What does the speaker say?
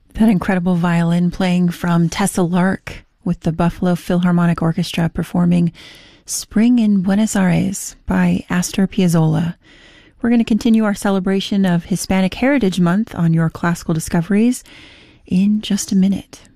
That incredible violin playing from Tessa Lark with the Buffalo Philharmonic Orchestra performing Spring in Buenos Aires by Astor Piazzolla. We're going to continue our celebration of Hispanic Heritage Month on Your Classical Discoveries in just a minute.